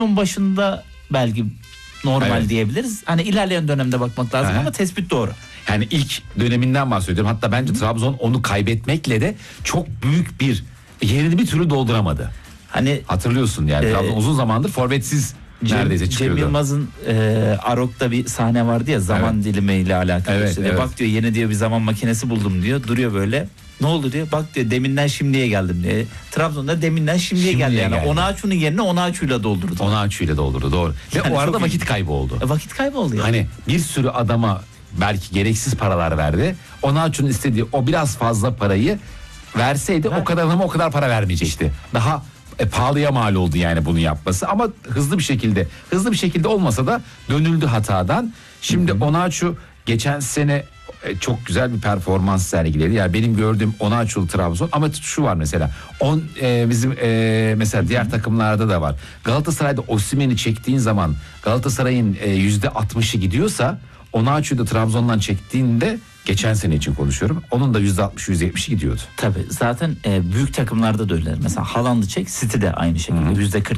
başında belki normal Evet. diyebiliriz. Hani ilerleyen dönemde bakmak lazım ama tespit doğru. Yani ilk döneminden bahsediyorum. Hatta bence Trabzon onu kaybetmekle de çok büyük bir yerini bir türlü dolduramadı. Hani Hatırlıyorsun yani Trabzon uzun zamandır forvetsiz neredeyse çıkıyordu. Cem Yılmaz'ın Arok'ta bir sahne vardı ya, zaman dilimiyle alakalı. Evet, işte. evet. Bak diyor, yeni diyor bir zaman makinesi buldum diyor. Duruyor böyle. Ne oldu diyor. Bak diyor, deminden şimdiye geldim diyor. Trabzon'da deminden şimdiye geldi yani. geldi. Onaçu'nun yerine Onaçu'yla doldurdu. Onaçu'yla doldurdu, doğru. Ve Yani o arada çok vakit kaybı oldu. Vakit kaybı oldu ya. Hani bir sürü adama belki gereksiz paralar verdi. Onaçu'nun istediği o biraz fazla parayı verseydi o kadar adama o kadar para vermeyecekti. Daha pahalıya mal oldu yani bunu yapması, ama hızlı bir şekilde olmasa da dönüldü hatadan. Şimdi Onaçu geçen sene çok güzel bir performans sergiledi. Yani benim gördüğüm Onaçu'lu Trabzon, ama şu var mesela bizim mesela diğer takımlarda da var. Galatasaray'da Osimhen'i çektiğin zaman Galatasaray'ın %60'ı gidiyorsa, Onaçu'yu da Trabzon'dan çektiğinde, geçen sene için konuşuyorum, onun da %60-%70'i gidiyordu. Tabii zaten büyük takımlarda da öyle. Mesela Haaland'ı çek, City de aynı şekilde %40